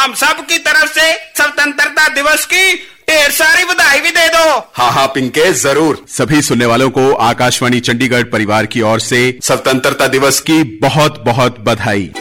हम सब की तरफ से स्वतंत्रता दिवस की ढेर सारी बधाई भी दे दो। हाँ पिंके, जरूर। सभी सुनने वालों को आकाशवाणी चंडीगढ़ परिवार की ओर से स्वतंत्रता दिवस की बहुत बहुत बधाई।